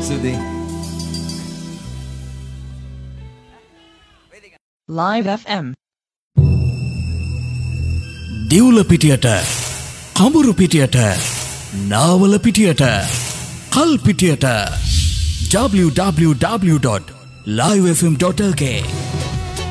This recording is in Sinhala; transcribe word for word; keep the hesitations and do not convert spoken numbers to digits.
සුදී. Live F M. දිවුල පිටියට, කඹුරු පිටියට, නාවල පිටියට, කල් පිටියට. w w w dot live f m dot l k